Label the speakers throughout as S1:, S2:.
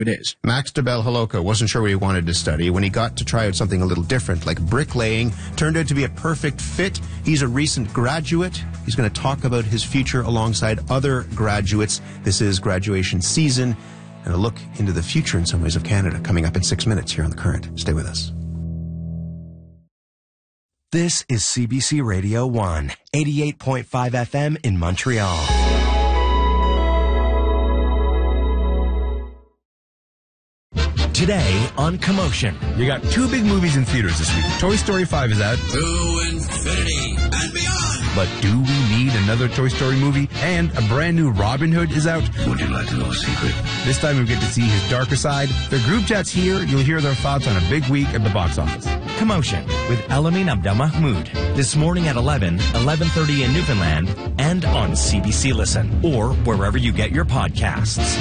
S1: It is.
S2: Max de Belhaloka wasn't sure what he wanted to study. When he got to try out something a little different, like bricklaying, turned out to be a perfect fit. He's a recent graduate. He's going to talk about his future alongside other graduates. This is graduation season, and a look into the future in some ways of Canada coming up in 6 minutes here on The Current. Stay with us.
S3: This is CBC Radio 1, 88.5 FM in Montreal. Today on Commotion.
S4: You got two big movies in theaters this week. Toy Story 5 is out.
S5: To infinity and beyond.
S4: But do we need another Toy Story movie? And a brand new Robin Hood is out.
S5: Would you like to know a secret?
S4: This time we get to see his darker side. Their group chat's here. You'll hear their thoughts on a big week at the box office.
S3: Commotion with Elamin Abdelmahmoud. This morning at 11:30 in Newfoundland, and on CBC Listen, or wherever you get your podcasts.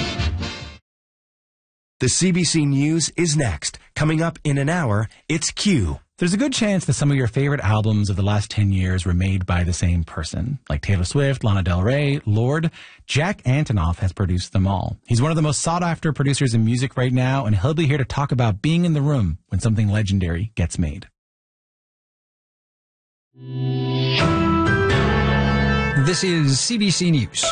S3: The CBC News is next. Coming up in an hour, it's Q.
S6: There's a good chance that some of your favorite albums of the last 10 years were made by the same person, like Taylor Swift, Lana Del Rey, Lorde. Jack Antonoff has produced them all. He's one of the most sought-after producers in music right now, and he'll be here to talk about being in the room when something legendary gets made.
S7: This is CBC News.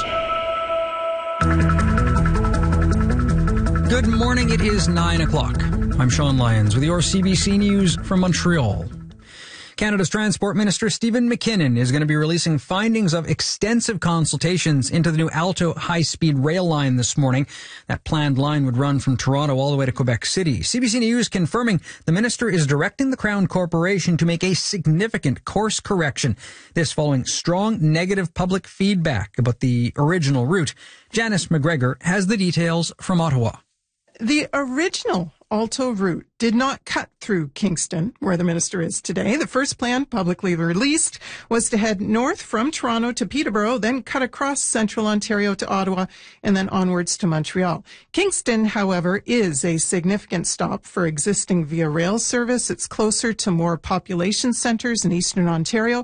S7: Good morning, it is 9 o'clock. I'm Sean Lyons with your CBC News from Montreal. Canada's Transport Minister Stephen McKinnon is going to be releasing findings of extensive consultations into the new Alto high-speed rail line this morning. That planned line would run from Toronto all the way to Quebec City. CBC News confirming the minister is directing the Crown Corporation to make a significant course correction. This following strong negative public feedback about the original route. Janice McGregor has the details from Ottawa.
S8: The original Alto route did not cut through Kingston, where the minister is today. The first plan, publicly released, was to head north from Toronto to Peterborough, then cut across central Ontario to Ottawa, and then onwards to Montreal. Kingston, however, is a significant stop for existing Via Rail service. It's closer to more population centres in eastern Ontario.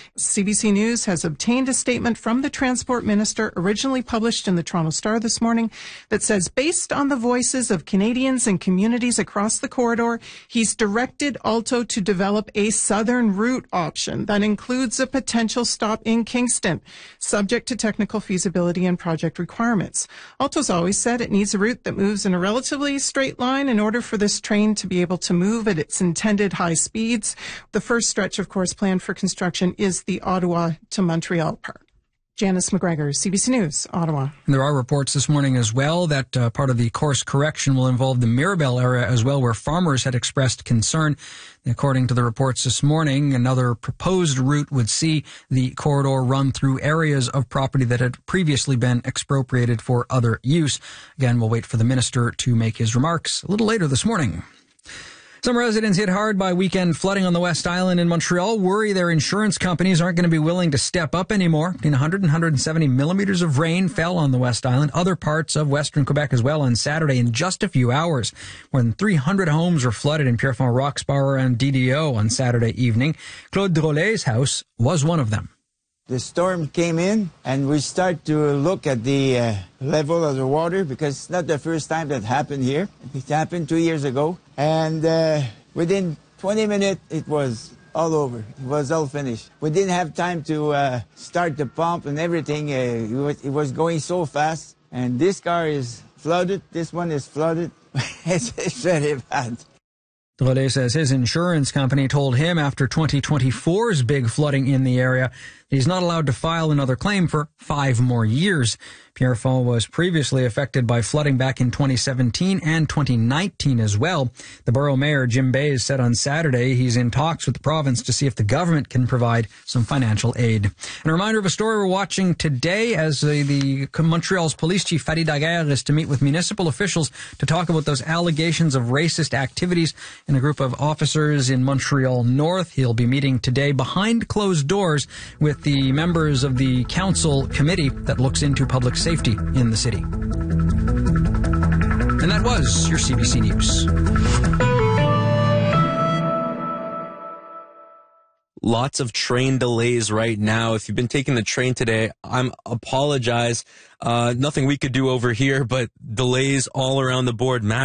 S8: CBC News has obtained a statement from the Transport Minister, originally published in the Toronto Star this morning, that says, based on the voices of Canadians and communities across the corridor, he's directed Alto to develop a southern route option that includes a potential stop in Kingston, subject to technical feasibility and project requirements. Alto's always said it needs a route that moves in a relatively straight line in order for this train to be able to move at its intended high speeds. The first stretch, of course, planned for construction is the Ottawa to Montreal part. Janice McGregor, CBC News, Ottawa.
S7: And there are reports this morning as well that part of the course correction will involve the Mirabel area as well, where farmers had expressed concern. According to the reports this morning, another proposed route would see the corridor run through areas of property that had previously been expropriated for other use. Again, we'll wait for the minister to make his remarks a little later this morning. Some residents hit hard by weekend flooding on the West Island in Montreal worry their insurance companies aren't going to be willing to step up anymore. Between 100 and 170 millimeters of rain fell on the West Island, other parts of western Quebec as well on Saturday in just a few hours. More than 300 homes were flooded in Pierrefonds, Roxborough and DDO on Saturday evening. Claude Drolet's house was one of them.
S9: The storm came in, and we start to look at the level of the water, because it's not the first time that happened here. It happened 2 years ago, and within 20 minutes, it was all over. It was all finished. We didn't have time to start the pump and everything. It was going so fast, and this car is flooded. This one is flooded. It's very bad.
S7: Drolet says his insurance company told him after 2024's big flooding in the area that he's not allowed to file another claim for 5 more years. Pierrefonds was previously affected by flooding back in 2017 and 2019 as well. The borough mayor, Jim Bays, said on Saturday he's in talks with the province to see if the government can provide some financial aid. And a reminder of a story we're watching today as the Montreal's police chief, Farid Daguerre, is to meet with municipal officials to talk about those allegations of racist activities in a group of officers in Montreal North. He'll be meeting today behind closed doors with the members of the council committee that looks into public safety in the city. And that was your CBC News.
S1: lots of train delays right now. If you've been taking the train today, apologize. Nothing we could do over here, but delays all around the board.